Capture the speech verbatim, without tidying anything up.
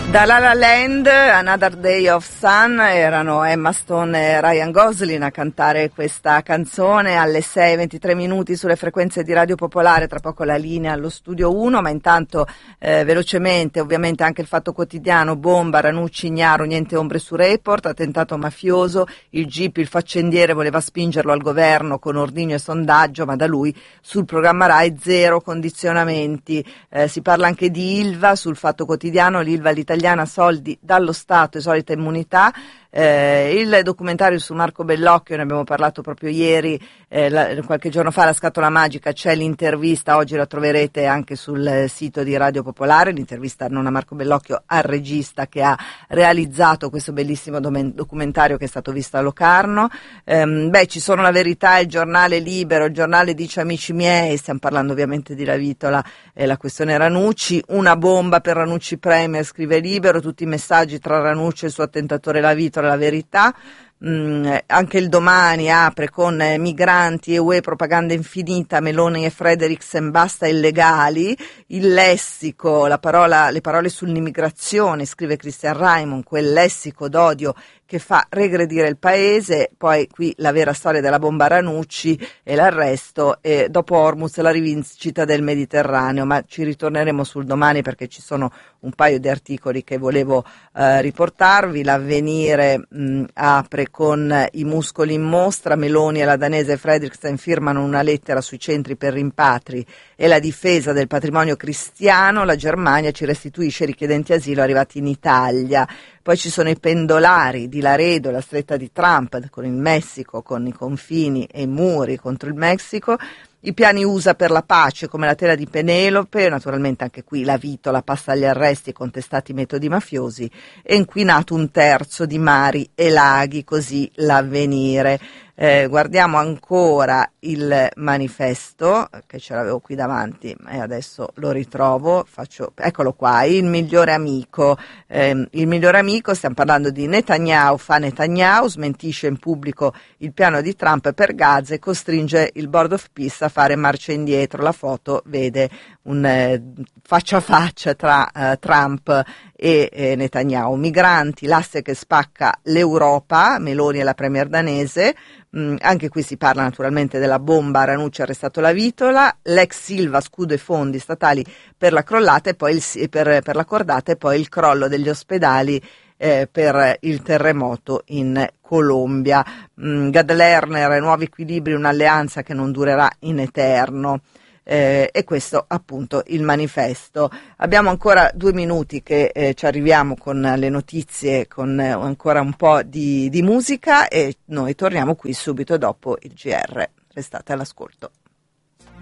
Da La La Land, Another Day of Sun, erano Emma Stone e Ryan Gosling a cantare questa canzone alle sei e ventitré minuti sulle frequenze di Radio Popolare. Tra poco la linea allo studio uno, ma intanto eh, velocemente ovviamente anche il Fatto Quotidiano, bomba, Ranucci ignaro, niente ombre su Report, attentato mafioso, il G I P, il faccendiere voleva spingerlo al governo con ordigno e sondaggio, ma da lui sul programma Rai zero condizionamenti. Eh, si parla anche di Ilva sul Fatto Quotidiano, l'Ilva l'italiana, soldi dallo Stato e solita immunità. Eh, il documentario su Marco Bellocchio, ne abbiamo parlato proprio ieri, eh, la, qualche giorno fa, La scatola magica, c'è l'intervista, oggi la troverete anche sul sito di Radio Popolare, l'intervista non a Marco Bellocchio, al regista che ha realizzato questo bellissimo documentario che è stato visto a Locarno. Ehm, beh, ci sono La Verità, il giornale Libero, il giornale dice amici miei, stiamo parlando ovviamente di La Vitola e la questione Ranucci, una bomba per Ranucci Premier, scrive Libero, tutti i messaggi tra Ranucci e il suo attentatore La Vitola, La Verità. Mm, anche il Domani apre con eh, migranti e U E propaganda infinita, Meloni e Frederiksen basta illegali, il lessico, la parola, le parole sull'immigrazione, scrive Christian Raimond, quel lessico d'odio che fa regredire il paese. Poi qui la vera storia della bomba Ranucci e l'arresto, e dopo Hormuz la rivincita del Mediterraneo, ma ci ritorneremo sul Domani perché ci sono un paio di articoli che volevo eh, riportarvi. L'Avvenire mh, apre con i muscoli in mostra, Meloni e la danese Frederiksen firmano una lettera sui centri per rimpatri e la difesa del patrimonio cristiano, la Germania ci restituisce i richiedenti asilo arrivati in Italia. Poi ci sono i pendolari di Laredo, la stretta di Trump con il Messico, con i confini e i muri contro il Messico, i piani U S A per la pace come la tela di Penelope, naturalmente anche qui la Vitola passa agli arresti e contestati metodi mafiosi, e inquinato un terzo di mari e laghi, così l'Avvenire. Eh, guardiamo ancora il Manifesto, che ce l'avevo qui davanti e adesso lo ritrovo, faccio, eccolo qua, il migliore amico. Eh, il migliore amico, stiamo parlando di Netanyahu, fa Netanyahu, smentisce in pubblico il piano di Trump per Gaza e costringe il Board of Peace a fare marcia indietro. La foto vede un eh, faccia a faccia tra eh, Trump e eh, Netanyahu. Migranti, l'asse che spacca l'Europa, Meloni e la premier danese. Mm, anche qui si parla naturalmente della bomba, Ranucci ha arrestato la Vitola, l'ex Silva scudo e fondi statali per la crollata e poi il, per, per la cordata, e poi il crollo degli ospedali eh, per il terremoto in Colombia. Mm, Gad Lerner, nuovi equilibri, un'alleanza che non durerà in eterno. Eh, e questo appunto il Manifesto. Abbiamo ancora due minuti che eh, ci arriviamo con le notizie, con eh, ancora un po' di, di musica, e noi torniamo qui subito dopo il G R. Restate all'ascolto.